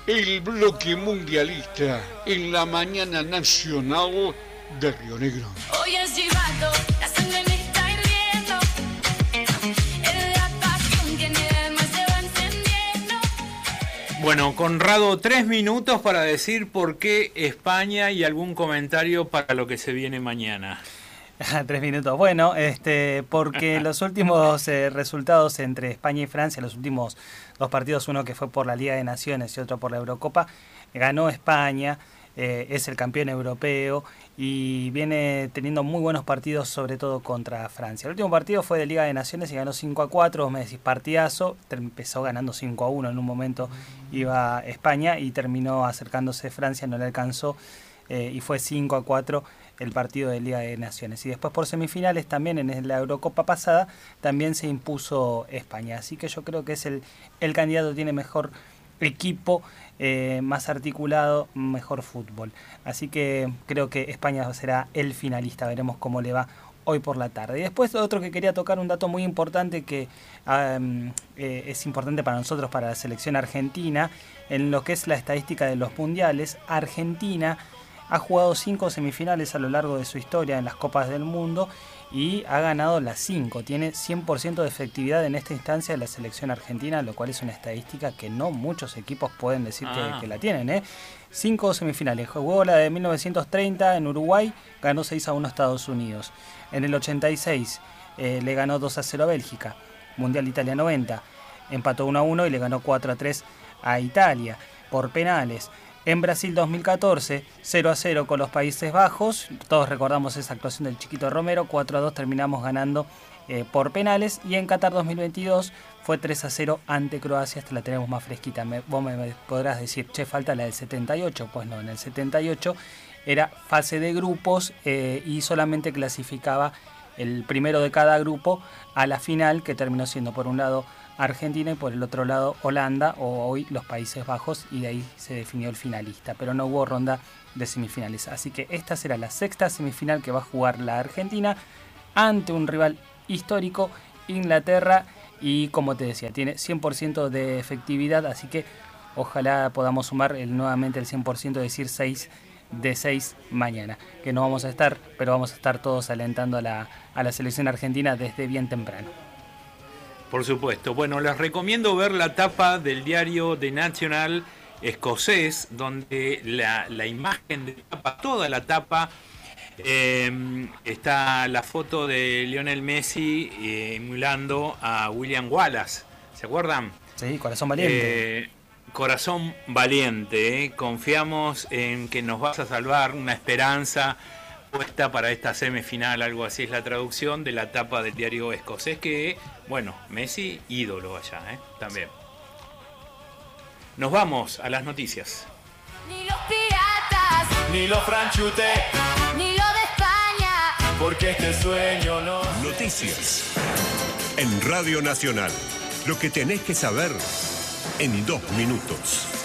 el bloque mundialista en la mañana nacional de Río Negro. Hoy es Givato, la sangre me está hirviendo. Es la pasión que en el alma se va encendiendo. Bueno, Conrado, 3 minutos para decir por qué España y algún comentario para lo que se viene mañana. 3 minutos. Bueno, porque los últimos resultados entre España y Francia, los últimos 2 partidos, uno que fue por la Liga de Naciones y otro por la Eurocopa, ganó España, es el campeón europeo y viene teniendo muy buenos partidos, sobre todo contra Francia. El último partido fue de Liga de Naciones y ganó 5-4, vos me decís partidazo, empezó ganando 5-1, en un momento iba España y terminó acercándose Francia, no le alcanzó y fue 5-4 el partido de Liga de Naciones. Y después por semifinales también en la Eurocopa pasada también se impuso España. Así que yo creo que es el candidato, tiene mejor equipo, más articulado, mejor fútbol. Así que creo que España será el finalista. Veremos cómo le va hoy por la tarde. Y después otro que quería tocar, un dato muy importante que es importante para nosotros, para la selección argentina, en lo que es la estadística de los mundiales. Argentina ha jugado 5 semifinales a lo largo de su historia en las Copas del Mundo y ha ganado las 5. Tiene 100% de efectividad en esta instancia de la selección argentina, lo cual es una estadística que no muchos equipos pueden decir que la tienen. 5 semifinales. Jugó la de 1930 en Uruguay, ganó 6-1 a Estados Unidos. En el 86 le ganó 2-0 a Bélgica. Mundial Italia 90, empató 1-1 y le ganó 4-3 a Italia por penales. En Brasil 2014, 0-0 con los Países Bajos. Todos recordamos esa actuación del Chiquito Romero. 4-2 terminamos ganando por penales. Y en Qatar 2022 fue 3-0 ante Croacia. Esta la tenemos más fresquita. Vos me podrás decir, che, falta la del 78. Pues no, en el 78 era fase de grupos y solamente clasificaba el primero de cada grupo a la final, que terminó siendo por un lado Argentina y por el otro lado Holanda, o hoy los Países Bajos, y de ahí se definió el finalista, pero no hubo ronda de semifinales. Así que esta será la 6ª semifinal que va a jugar la Argentina ante un rival histórico, Inglaterra, y como te decía, tiene 100% de efectividad, así que ojalá podamos sumar nuevamente el 100%, decir 6 de 6 mañana, que no vamos a estar, pero vamos a estar todos alentando a la selección argentina desde bien temprano. Por supuesto. Bueno, les recomiendo ver la tapa del diario The National escocés, donde la imagen de tapa, toda la tapa, está la foto de Lionel Messi emulando a William Wallace. ¿Se acuerdan? Sí, corazón valiente. Corazón valiente, confiamos en que nos vas a salvar, una esperanza puesta para esta semifinal, algo así es la traducción de la tapa del diario escocés, que, bueno, Messi ídolo allá, también. Nos vamos a las noticias. Ni los piratas, Ni los franchute, ni lo de España. porque este sueño no. Noticias en Radio Nacional. Lo que tenés que saber en 2 minutos.